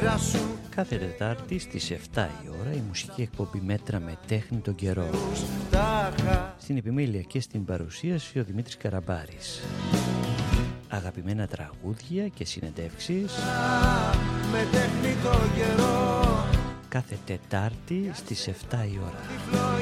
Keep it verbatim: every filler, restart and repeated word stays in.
Κάθε Τετάρτη στις εφτά η ώρα η μουσική εκπομπή Μέτρα με τέχνη τον καιρό. Στην επιμέλεια και στην παρουσίαση ο Δημήτρης Καραμπάρης. Αγαπημένα τραγούδια και συνεντεύξεις με τέχνη τον καιρό. Κάθε Τετάρτη στις εφτά η ώρα.